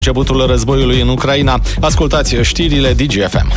Începutul războiului în Ucraina. Ascultați știrile DGFM.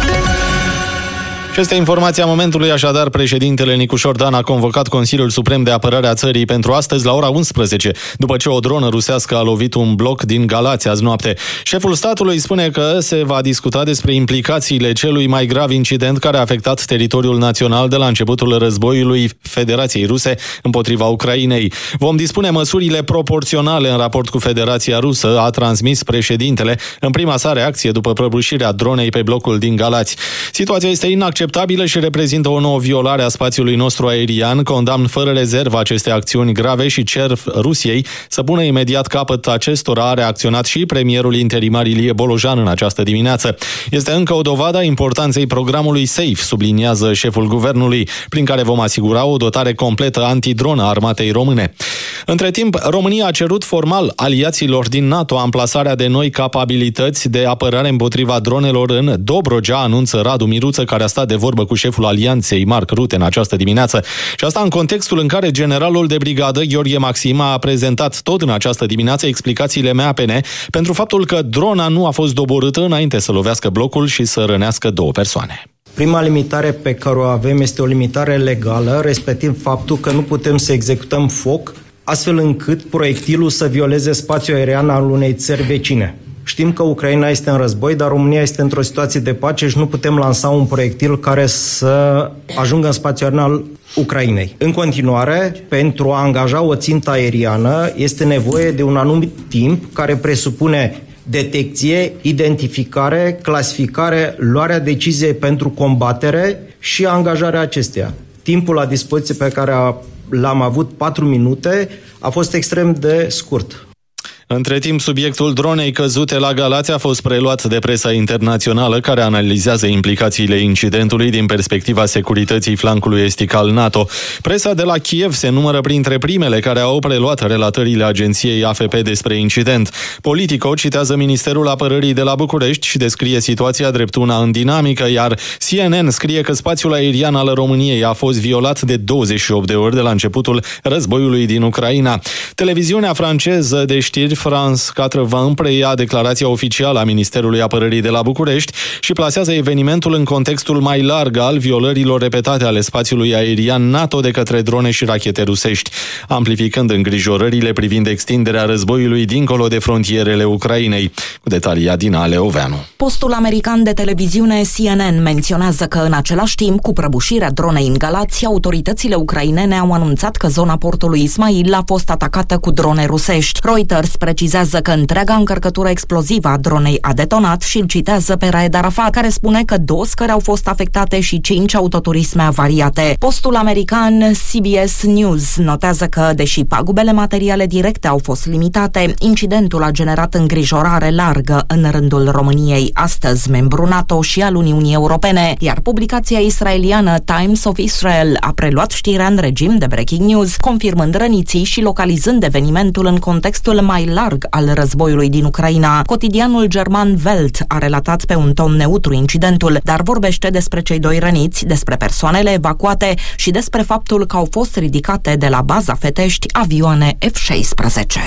Și este informația momentului, așadar, președintele Nicușor Dan a convocat Consiliul Suprem de Apărare a țării pentru astăzi la ora 11, după ce o dronă rusească a lovit un bloc din Galați azi noapte. Șeful statului spune că se va discuta despre implicațiile celui mai grav incident care a afectat teritoriul național de la începutul războiului Federației Ruse împotriva Ucrainei. Vom dispune măsurile proporționale în raport cu Federația Rusă, a transmis președintele în prima sa reacție după prăbușirea dronei pe blocul din Galați. Situația este inacceptabilă și reprezintă o nouă violare a spațiului nostru aerian. Condamn fără rezervă aceste acțiuni grave și cer Rusiei să pună imediat capăt acestora, a reacționat și premierul interimar Ilie Bolojan în această dimineață. Este încă o dovadă a importanței programului SAFE, subliniază șeful guvernului, prin care vom asigura o dotare completă antidronă a armatei române. Între timp, România a cerut formal aliaților din NATO amplasarea de noi capabilități de apărare împotriva dronelor în Dobrogea, anunță Radu Miruță, care a stat de vorbă cu șeful alianței Marc Rutte în această dimineață. Și asta în contextul în care generalul de brigadă Gheorghe Maxima a prezentat tot în această dimineață explicațiile MAPN pentru faptul că drona nu a fost doborâtă înainte să lovească blocul și să rănească 2 persoane. Prima limitare pe care o avem este o limitare legală, respectiv faptul că nu putem să executăm foc astfel încât proiectilul să violeze spațiul aerian al unei țări vecine. Știm că Ucraina este în război, dar România este într-o situație de pace și nu putem lansa un proiectil care să ajungă în spațiul aerian al Ucrainei. În continuare, pentru a angaja o țintă aeriană, este nevoie de un anumit timp care presupune detecție, identificare, clasificare, luarea deciziei pentru combatere și angajarea acesteia. Timpul la dispoziție pe care l-am avut, 4 minute, a fost extrem de scurt. Între timp, subiectul dronei căzute la Galați a fost preluat de presa internațională, care analizează implicațiile incidentului din perspectiva securității flancului estic al NATO. Presa de la Kiev se numără printre primele care au preluat relatările agenției AFP despre incident. Politico citează Ministerul Apărării de la București și descrie situația drept una în dinamică, iar CNN scrie că spațiul aerian al României a fost violat de 28 de ori de la începutul războiului din Ucraina. Televiziunea franceză de știri France 4 preia declarația oficială a Ministerului Apărării de la București și plasează evenimentul în contextul mai larg al violărilor repetate ale spațiului aerian NATO de către drone și rachete rusești, amplificând îngrijorările privind extinderea războiului dincolo de frontierele Ucrainei. Cu detalii Adina Leoveanu. Postul american de televiziune CNN menționează că în același timp cu prăbușirea dronei în Galați, autoritățile ucrainene au anunțat că zona portului Ismail a fost atacată cu drone rusești. Reuters precizează că întreaga încărcătură explozivă a dronei a detonat și îl citează pe Raed Arafat, care spune că 2 scări au fost afectate și 5 autoturisme avariate. Postul american CBS News notează că, deși pagubele materiale directe au fost limitate, incidentul a generat îngrijorare largă în rândul României, astăzi membru NATO și al Uniunii Europene, iar publicația israeliană Times of Israel a preluat știrea în regim de breaking news, confirmând răniții și localizând evenimentul în contextul mai larg al războiului din Ucraina. Cotidianul german Welt a relatat pe un ton neutru incidentul, dar vorbește despre cei 2 răniți, despre persoanele evacuate și despre faptul că au fost ridicate de la baza Fetești avioane F-16.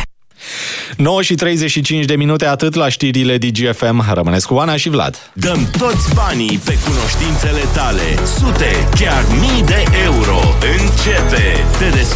9:35 atât la știrile DGFM. Rămâneți cu Ana și Vlad. Dăm toți banii pe cunoștințele tale. Sute, chiar mii de euro. Începe! Te